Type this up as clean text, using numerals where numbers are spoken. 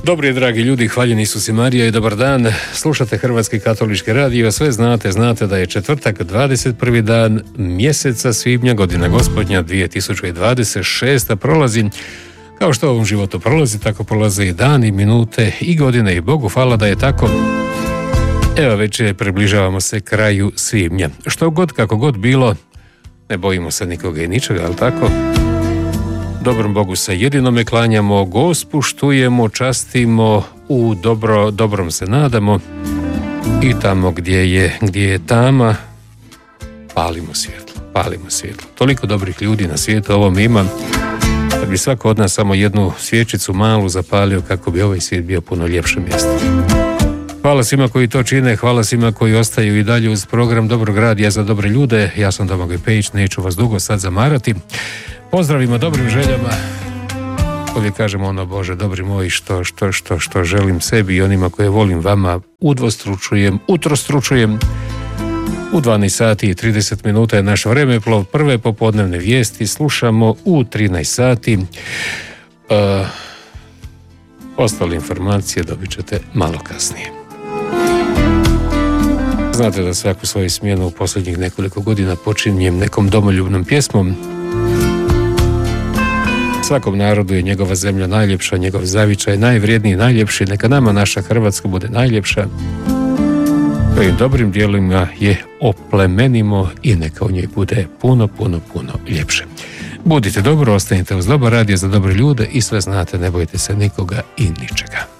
Dobri dragi ljudi, hvaljeni Isus i Marija i dobar dan. Slušate Hrvatski katolički radio, sve znate da je četvrtak, 21. dan mjeseca svibnja, godina gospodnja 2026. prolazi. Kao što u ovom životu prolazi, tako prolaze i dani, minute i godine i Bogu hvala da je tako. Evo već približavamo se kraju svibnja. Što god, kako god bilo, ne bojimo se nikoga i ničega, ali tako? Dobrom Bogu se jedinome klanjamo, Gospu štujemo, častimo, u dobrom se nadamo i tamo gdje je tama, palimo svjetlo. Toliko dobrih ljudi na svijetu ovom ima, da bi svako od nas samo jednu svječicu malu zapalio kako bi ovaj svijet bio puno ljepše mjesto. Hvala svima koji to čine, hvala svima koji ostaju i dalje uz program Dobrog radija za dobre ljude. Ja sam Domagoj Pejić, neću vas dugo sad zamarati. Pozdravimo dobrim željama. Uvijek kažemo ono, Bože, dobri moji, što želim sebi i onima koje volim vama, udvostručujem, utrostručujem. U 12 sati i 30 minuta je naš vremeplov. Prve popodnevne vijesti slušamo u 13 sati. Ostale informacije dobit ćete malo kasnije. Znate da svaku svoju smjenu u posljednjih nekoliko godina počinjem nekom domoljubnom pjesmom. Svakom narodu je njegova zemlja najljepša, njegov zavičaj najvrijedniji, najljepši. Neka nama naša Hrvatska bude najljepša. Kojim dobrim dijelima je oplemenimo i neka u njoj bude puno ljepše. Budite dobro, ostanite uz Dobar radio za dobre ljude i sve znate, ne bojte se nikoga i ničega.